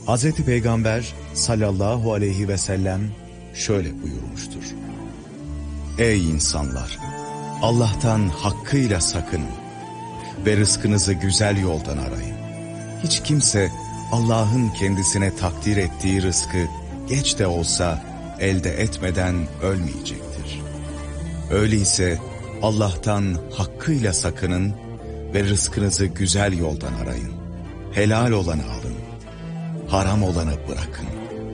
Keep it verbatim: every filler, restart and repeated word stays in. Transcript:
Hazreti Peygamber sallallahu aleyhi ve sellem şöyle buyurmuştur. Ey insanlar! Allah'tan hakkıyla sakının ve rızkınızı güzel yoldan arayın. Hiç kimse Allah'ın kendisine takdir ettiği rızkı geç de olsa elde etmeden ölmeyecektir. Öyleyse Allah'tan hakkıyla sakının ve rızkınızı güzel yoldan arayın. Helal olanı alın, haram olanı bırakın.